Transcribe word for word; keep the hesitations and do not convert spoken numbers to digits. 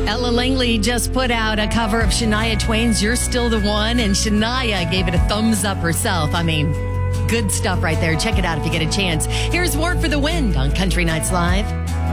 Ella Langley just put out a cover of Shania Twain's You're Still the One, and Shania gave it a thumbs up herself. I mean, good stuff right there. Check it out if you get a chance. Here's Ward for the Wind on Country Nights Live.